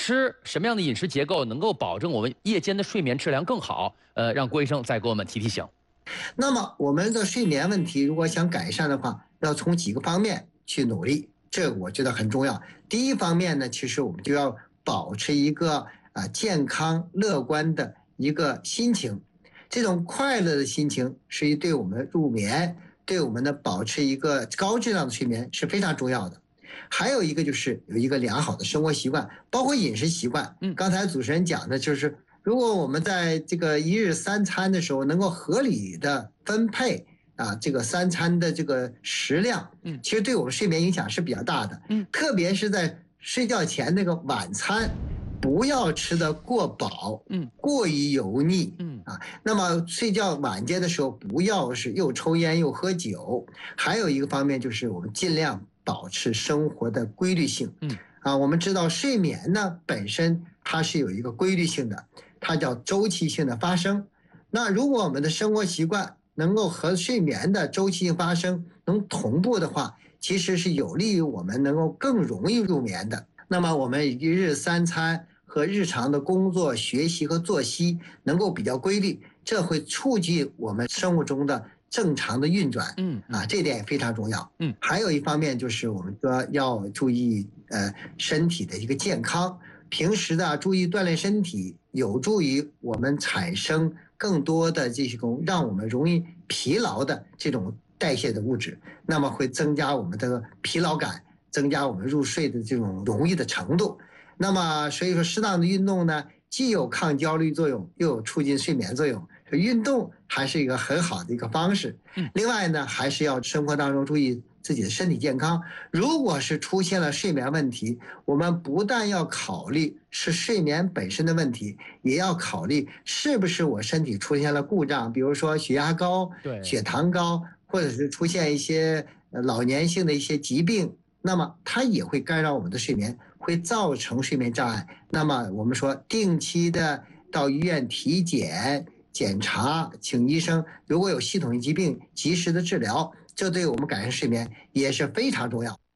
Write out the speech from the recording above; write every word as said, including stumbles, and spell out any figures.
吃什么样的饮食结构能够保证我们夜间的睡眠质量更好？呃，让郭医生再给我们提提醒。 那么我们的睡眠问题如果想改善的话，要从几个方面去努力，这个我觉得很重要。第一方面呢，其实我们就要保持一个啊健康乐观的一个心情，这种快乐的心情是对我们入眠，对我们的保持一个高质量的睡眠是非常重要的。还有一个就是有一个良好的生活习惯，包括饮食习惯。嗯，刚才主持人讲的就是，如果我们在这个一日三餐的时候能够合理的分配啊，这个三餐的这个食量，嗯，其实对我们睡眠影响是比较大的。嗯，特别是在睡觉前那个晚餐，不要吃得过饱，嗯，过于油腻，嗯啊，那么睡觉晚间的时候不要是又抽烟又喝酒。还有一个方面就是我们尽量保持生活的规律性，嗯啊，我们知道睡眠呢本身它是有一个规律性的，它叫周期性的发生。那如果我们的生活习惯能够和睡眠的周期性发生能同步的话，其实是有利于我们能够更容易入眠的。那么我们一日三餐和日常的工作、学习和作息能够比较规律，这会促进我们生活中的正常的运转。嗯啊，这点也非常重要。嗯，还有一方面就是我们说要注意呃身体的一个健康，平时的注意锻炼身体，有助于我们产生更多的这种让我们容易疲劳的这种代谢的物质，那么会增加我们的疲劳感，增加我们入睡的这种容易的程度。那么所以说适当的运动呢，既有抗焦虑作用，又有促进睡眠作用，运动还是一个很好的一个方式。另外呢，还是要生活当中注意自己的身体健康。如果是出现了睡眠问题，我们不但要考虑是睡眠本身的问题，也要考虑是不是我身体出现了故障，比如说血压高、血糖高，或者是出现一些老年性的一些疾病，那么它也会干扰我们的睡眠，会造成睡眠障碍。那么我们说定期的到医院体检检查，请医生，如果有系统性疾病及时的治疗，这对我们改善睡眠也是非常重要。